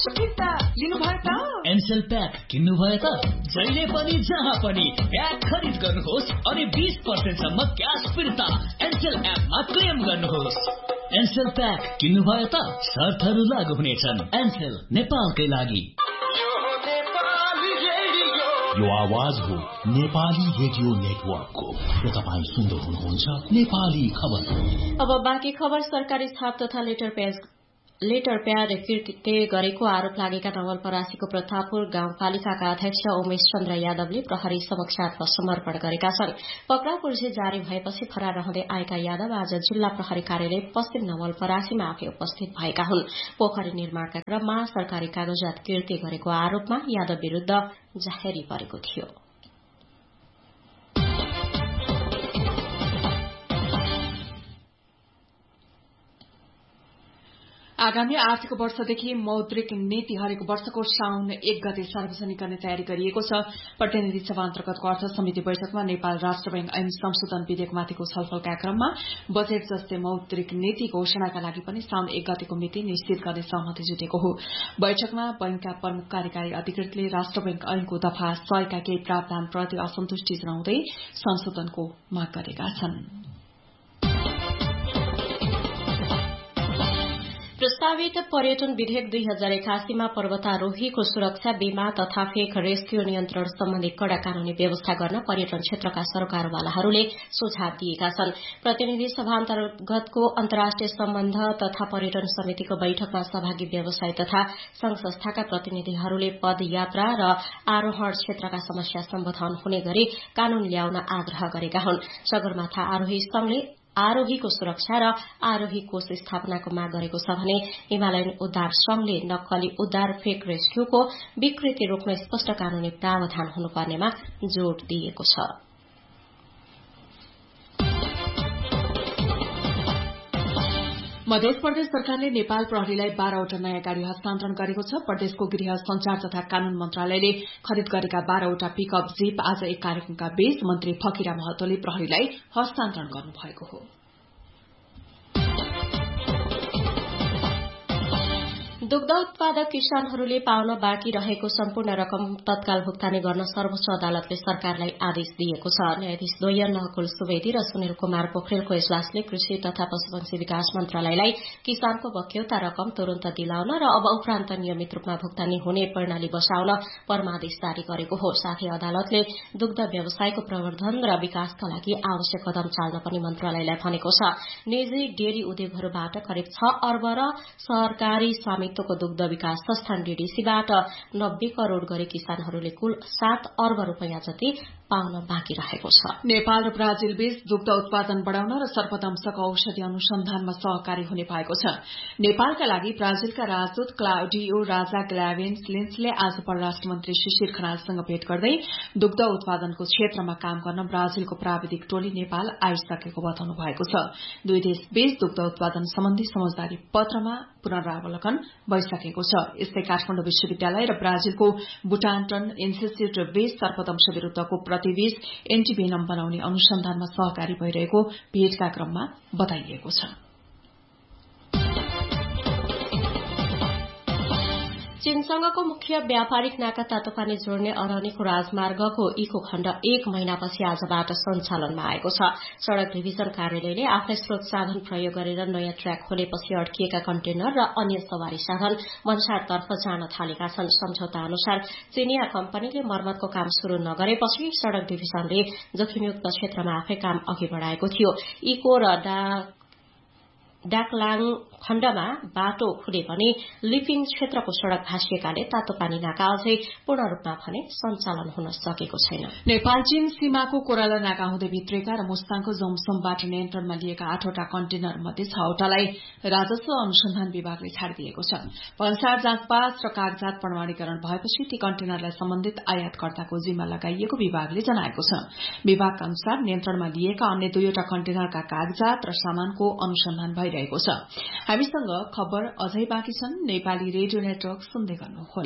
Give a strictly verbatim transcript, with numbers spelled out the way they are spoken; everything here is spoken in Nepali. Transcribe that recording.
एनसेल प्याक किन्नु भयो त जहिले पनि जहाँ पनि प्याक खरिद गर्नुहोस् अनि बीस पर्सेन्ट सम्म क्याश फिर्ता एनसेल एपमा क्लेम गर्नुहोस्। एनसेल प्याक किन्नु भयो त शर्तहरू लागू हुनेछन्। एनसेल नेपालकै लागि। यो आवाज हो नेपाली रेडियो नेटवर्कको र तपाईं सुन्दै हुनुहुन्छ नेपाली खबर। अब बाँकी खबर। सरकारी छाप तथा लेटर पेज लेटर प्याड फिर्ते गरेको आरोप लागेका नवलपरासीको प्रतापपुर गाउँपालिकाका अध्यक्ष उमेश चन्द्र यादवले प्रहरी समक्ष आत्मसमर्पण गरेका छन्। पक्राउ पुर्जी जारी भएपछि फरार रहँदै आएका यादव आज जिल्ला प्रहरी कार्यालय पश्चिम नवलपरासीमा आफै उपस्थित भएका हुन्। पोखरी निर्माणका क्रममा सरकारी कागजात किर्ती गरेको आरोपमा यादव विरूद्ध जाहेरी परेको थियो। आगामी आर्थिक वर्षदेखि मौद्रिक नीति हरेक वर्षको साउन एक गते सार्वजनिक गर्ने तयारी गरिएको छ। प्रतिनिधि सभा अन्तर्गतको अर्थ समिति बैठकमा नेपाल राष्ट्र बैंक ऐन संशोधन विधेयकमाथिको छलफलका क्रममा बजेट जस्तै मौद्रिक नीति घोषणाका लागि पनि साउन एक गतेको मिति निश्चित गर्ने सहमति जुटेको हो। बैठकमा बैंकका प्रमुख कार्यकारी अधिकृतले राष्ट्र बैंक ऐनको दफा सयका केही प्रावधानप्रति असन्तुष्टि जनाउँदै संशोधनको माग गरेका छन्। प्रस्तावित पर्यटन विधेयक दुई हजार एकासीमा पर्वतारोहीको सुरक्षा बीमा तथा फेक रेस्क्यू नियन्त्रण सम्बन्धी कड़ा कानूनी व्यवस्था गर्न पर्यटन क्षेत्रका सरकारवालाहरूले सुझाव दिएका छन्। प्रतिनिधि सभा अन्तर्गतको अन्तर्राष्ट्रिय सम्बन्ध तथा पर्यटन समितिको बैठकमा सहभागी व्यवसाय तथा संघ संस्थाका प्रतिनिधिहरूले पदयात्रा र आरोहण क्षेत्रका समस्या सम्बोधन हुने गरी कानून ल्याउन आग्रह गरेका हुन्। सगरमाथा आरोही संघले आरोहीको सुरक्षा र आरोही कोष स्थापनाको माग गरेको छ भने हिमालयन उद्धार संघले नक्कली उद्धार फेक रेस्क्यूको विकृति रोक्न स्पष्ट कानूनी प्रावधान हुनुपर्नेमा जोड़ दिएको छ। मध्य प्रदेश सरकारले नेपाल प्रहरीलाई बाह्रवटा नयाँ गाड़ी हस्तान्तरण गरेको छ। प्रदेशको गृह संचार तथा कानून मन्त्रालयले खरिद गरेका बाह्रवटा पिकअप जीप आज एक कार्यक्रमका बीच मन्त्री फकीरा महतोले प्रहरीलाई हस्तान्तरण गर्नुभएको हो। दुग्ध उत्पादक किसानहरूले पाउन बाँकी रहेको सम्पूर्ण रकम तत्काल भुक्तानी गर्न सर्वोच्च अदालतले सरकारलाई आदेश दिएको छ। न्यायाधीश द्वय नहकुल सुवेदी र सुनिल कुमार पोखरेलको इजलासले कृषि तथा पशुपक्षी विकास मन्त्रालयलाई किसानको बक्यौता रकम तुरन्त दिलाउन र अब उपरान्त नियमित रूपमा भुक्तानी हुने प्रणाली बसाउन परमादेश जारी गरेको हो। साथै अदालतले दुग्ध व्यवसायको प्रवर्धन र विकासका लागि आवश्यक कदम चाल्न पनि मन्त्रालयलाई भनेको छ। निजी डेरी उद्योगहरूबाट करिब छ अर्ब र सरकारी स्वामित्व को दुग्ध विकास संस्थान डीडीसीबाट नब्बे करोड़ गरी किसानहरूले कुल सात अर्ब रूपियाँ जति पाउन बाँकी रहेको छ। नेपाल र ब्राजिल बीच दुग्ध उत्पादन बढ़ाउन र सर्पदंशक औषधि अनुसन्धानमा सहकारी हुने भएको छ। नेपालका लागि ब्राजिलका राजदूत क्लाउडियो राजा ग्लाभेन्स लिन्सले आज परराष्ट्र मन्त्री शिशिर खनालसँग भेट गर्दै दुग्ध उत्पादनको क्षेत्रमा काम गर्न ब्राजिलको प्राविधिक टोली नेपाल आइसकेको बताउनु भएको छ। दुई देश बीच दुग्ध उत्पादन सम्बन्धी समझदारी पत्रमा पुनरावलोकन भइसकेको छ। यस्तै काठमाडौँ विश्वविद्यालय र ब्राजिलको बुटान्टन इन्स्टिच्यूट बीच सर्पदंश विरूद्धको प्रतिविष एन्टिभेनम बनाउने अनुसन्धानमा सहकारी भइरहेको भेटका क्रममा बताइएको छ। चीनसँगको मुख्य व्यापारिक नाका तातोपानी जोड्ने अरनिको राजमार्गको इको खण्ड एक महिनापछि आजबाट सञ्चालनमा आएको छ। सड़क डिभिजन कार्यालयले आफ्नै स्रोत साधन प्रयोग गरेर नयाँ ट्र्याक खोलेपछि अड्किएका कन्टेनर र अन्य सवारी साधन भन्सारतर्फ जान थालेका छन्। सम्झौता अनुसार चीनिया कम्पनीले मर्मतको काम शुरू नगरेपछि सड़क डिभिजनले जोखिमयुक्त क्षेत्रमा आफै काम अघि बढ़ाएको थियो। इको र डाकलाङ खण्डमा बाटो खुले पनि लिपिङ क्षेत्रको सड़क भाँसिएकाले तातोपानी नाका अझै पूर्ण रूपमा भने सञ्चालन हुन सकेको छैन। नेपाल चीन सीमाको कोराला नाका हुँदै भित्रेका र मुस्ताङको जमसमबाट नियन्त्रणमा लिएका आठवटा कन्टेनर मध्ये छवटालाई राजस्व अनुसन्धान विभागले छाडिदिएको छ। भन्सार जाँचपास र कागजात प्रमाणीकरण भएपछि ती कन्टेनरलाई सम्बन्धित आयातकर्ताको जिम्मा लगाइएको विभागले जनाएको छ। विभागका अनुसार नियन्त्रणमा लिएका अन्य दुईवटा कन्टेनरका कागजात र सामानको अनुसन्धान भइरहेको छ। हामीसँग खबर अझै बाँकी छन्। नेपाली रेडियो नेटवर्क सुन्दै गर्नुहोला।